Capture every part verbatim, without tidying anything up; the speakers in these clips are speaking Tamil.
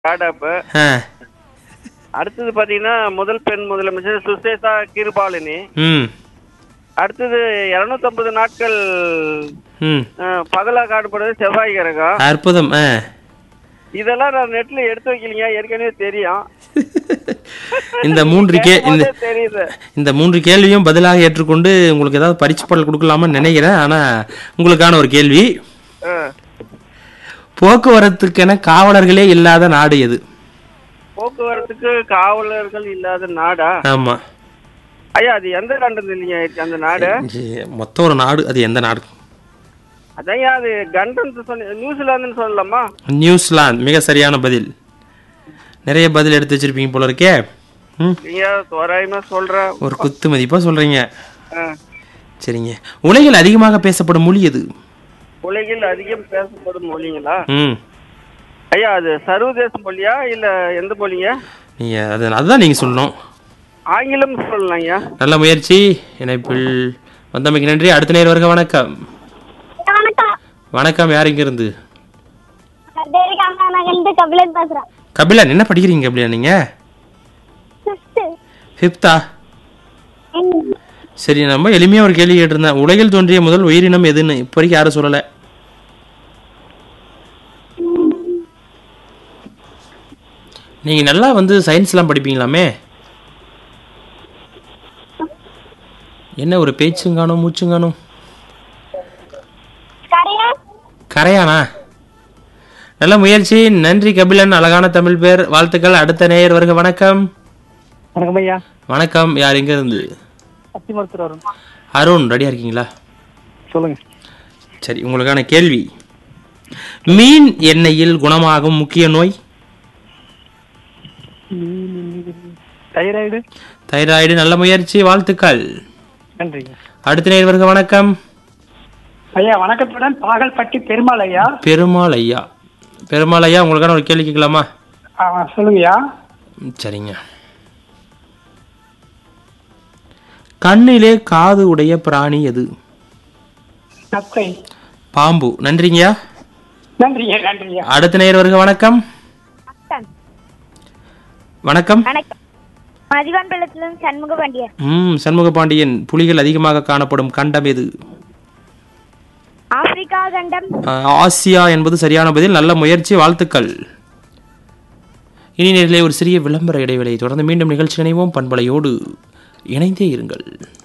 ஸ்டார்ட்அப்பு. ஆ. அடுத்தது பார்த்தீங்கன்னா முதல் பெண் முதலமைச்சர் சுசேதா கிருபாலினி. ம் அடுத்தது இருநூத்தம்பது நாட்கள் ம் அஹ், பகலா காணப்படுறது செவ்வாய் கிரகம். அற்புதம். ஆ. இதெல்லாம் நான் நெட்ல எடுத்து வைக்கலீங்க, ஏற்கனவே தெரியும். இந்த மூன்று கே இந்த கேட்கும்போதே தெரியுது. இந்த மூன்று கேள்வியும் பதிலாக ஏற்றுக்கொண்டு உங்களுக்கு ஏதாவது பரிசு பாடல் கொடுக்கலாமான்னு நினைக்கிறேன். ஆனால் உங்களுக்கான ஒரு கேள்வி, அஹ், போக்குவரத்துக்கென காவலர்களே இல்லாத நாடு எது? போக்குவரத்துக்கு காவலர்கள் இல்லாத நாடா? ஆமா, ஐயா அது எந்த கண்டது இல்லைங்க அந்த நாடு? மொத்தம் ஒரு நாடு, அது எந்த நாடு? அதையா அது கண்டம் சொன்ன நியூசிலாந்துன்னு சொல்லலாமா? நியூசிலாந்து. மிக சரியான பதில். நிறைய பதில் எடுத்து வச்சிருப்பீங்க போல இருக்கே. ம் நீங்க தோராயமா சொல்ற. ஒரு குத்து மதிப்பா சொல்றீங்க. அஹ், சரிங்க. உலகில் அதிகமாக பேசப்படும் மொழி எது? உலகில் அதிகம் பேசப்படும் மொழிங்களா? ம் ஐயா அது சர்வதேச மொழியா இல்ல எந்த மொழிங்க? நீங்க அது அதுதான் நீங்க சொல்லணும். ஆங்கிலம் சொல்லலாம் ஐயா. நல்ல முயற்சி. இணைப்பில் வந்தமைக்கு நன்றி. அடுத்த நேர் வருக. வணக்கம். வணக்கம். வணக்கம். யார் இங்க இருந்து? டேரிக் அம்மா நகர்ந்து கபிலன் பேசுறேன். கபிலன், என்ன படிக்கிறீங்க கபிலன் நீங்க? ஃபிஃப்த். ஃபிஃப்த்தா? சரி, நம்ம எளிமையா ஒரு கேள்வி கேட்டிருந்தேன். உலகில் தோன்றிய முதல் உயிரினம் எதுன்னு இப்போ வரைக்கும் யாரும் சொல்லல. நீங்க நல்லா வந்து சயின்ஸ்லாம் படிப்பீங்களாமே. என்ன ஒரு பேச்சுங்கானோ மூச்சுங்கானோ? கரையா? கரையானா? நல்ல முயற்சி. நன்றி கபிலன். அழகான தமிழ் பேர். வாழ்த்துக்கள். அடுத்த நேயர் வருக. வணக்கம். வணக்கம் ஐயா. வணக்கம். யார் எங்க இருந்து? அத்தி மருத்துவர் வரும். அருண், ரெடியா இருக்கீங்களா? சொல்லுங்க. சரி, உங்களுக்கான கேள்வி, மீன் எண்ணெயில் குணமாகும் முக்கிய நோய்? தைராய்டு. தைராய்டு. நல்ல முயற்சி. வாழ்த்துக்கள். நன்றிங்க. அடுத்த நேயர் வருக. வணக்கம். ஐயா வணக்கத்துடன் பாகல்பட்டி பெருமாள் ஐயா. பெருமாள் ஐயா. பெருமாள் ஐயா, உங்களுக்கான ஒரு கேள்வி கேட்கலாமா? ஆ, சொல்லுங்கய்யா. ம், சரிங்க. கண்ணிலே காது உடைய பிராணி எது? நத்தை. பாம்பு. நன்றிங்கய்யா. நன்றிங்க. நன்றிங்க. அடுத்த நேயர் வருக. வணக்கம். வணக்கம். வணக்கம். மதிவான் பள்ளத்திலிருந்து சண்முக பாண்டியன். ம் சண்முக பாண்டியன். புலிகள் அதிகமாக காணப்படும் கண்டம் எது? ஆப்பிரிக்கா கண்டம். ஆ, ஆசியா என்பது சரியான பதில். நல்ல முயற்சி. வாழ்த்துக்கள். இனி நேரிலே ஒரு சிறிய விளம்பர இடைவேளை தொடர்ந்து மீண்டும் நிகழ்ச்சி இணைவோம். பண்பலையோடு இணைந்தே இருங்கள்.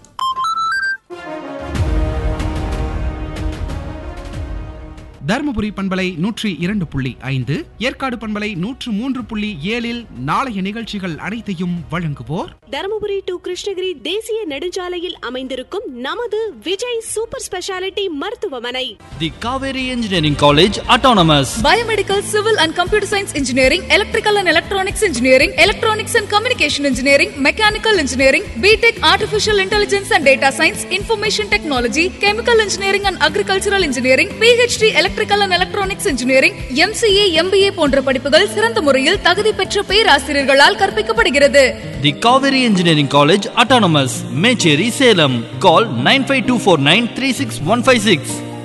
தருமபுரி பண்பலை நூற்றி இரண்டு புள்ளி ஐந்து, ஏற்காடு பண்பலை நூற்று மூன்று புள்ளி ஏழில் நாளைய நிகழ்ச்சிகள் அனைத்தையும் வழங்குவோர் தருமபுரி டு கிருஷ்ணகிரி தேசிய நெடுஞ்சாலையில் அமைந்திருக்கும் நமது விஜய் சூப்பர் ஸ்பெஷாலிட்டி மருத்துவமனை. The Kaveri Engineering College Autonomous. Biomedical, Civil and Computer Science Engineering, Electrical and Electronics Engineering, Electronics and Communication Engineering, Mechanical Engineering, B.Tech Artificial Intelligence and Data Science, Information Technology, Chemical Engineering and Agricultural Engineering, P H D Electrical and Electronics Engineering, M C A, M B A போன்ற படிப்புகள் சிறந்த முறையில் தகுதி பெற்ற பேராசிரியர்களால் கற்பிக்கப்படுகிறது. The Kaveri Engineering College Autonomous. Mecheri, Salem. Call nine five two four nine three six one five six.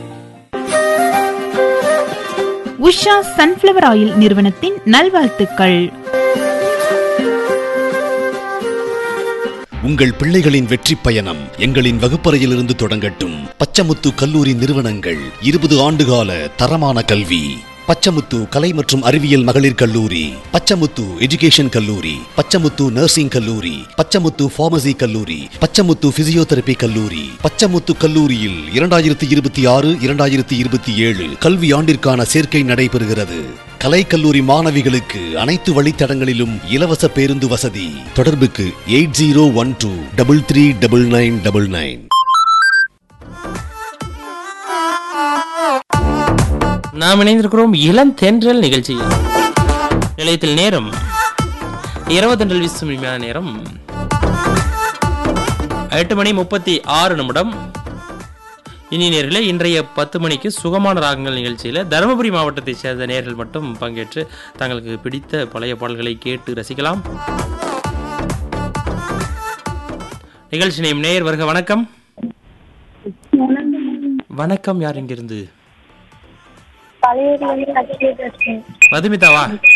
Usha sunflower oil நிறுவனத்தின் நல்வாழ்த்துக்கள். உங்கள் பிள்ளைகளின் வெற்றி பயணம் எங்களின் வகுப்பறையிலிருந்து தொடங்கட்டும். பச்சமுத்து கல்லூரி நிறுவனங்கள். இருபது ஆண்டுகால தரமான கல்வி. பச்சமுத்து கலை மற்றும் அறிவியல் மகளிர் கல்லூரி, பச்சமுத்து எஜுகேஷன் கல்லூரி, பச்சமுத்து நர்சிங் கல்லூரி, பச்சமுத்து பார்மசி கல்லூரி, பச்சமுத்து பிசியோதெரபி கல்லூரி. பச்சமுத்து கல்லூரியில் இரண்டாயிரத்தி இருபத்தி ஆறு இரண்டாயிரத்தி இருபத்தி ஏழு கல்வி ஆண்டிற்கான சேர்க்கை நடைபெறுகிறது. கலை கல்லூரி மாணவிகளுக்கு அனைத்து வழித்தடங்களிலும் இலவச பேருந்து வசதி. தொடர்புக்கு eight zero one two double three double nine double nine. நாம் இணைந்திருக்கிறோம் இளம் தென்றல் நிகழ்ச்சியில். நிலையத்தில் நேரம் இரவு தென்றல் வீசும் இனிமையான நேரம் எட்டு மணி முப்பத்தி ஆறு நிமிடம். இனி நேரில் இன்றைய பத்து மணிக்கு சுகமான ராகங்கள் நிகழ்ச்சியில் தருமபுரி மாவட்டத்தை சேர்ந்த நேர்கள் மட்டும் பங்கேற்று தங்களுக்கு பிடித்த பழைய பாடல்களை கேட்டு ரசிக்கலாம். நிகழ்ச்சி நேம் நேயர் வருக. வணக்கம். வணக்கம். யார் இங்கிருந்து? பழைய மதுமிதாவா?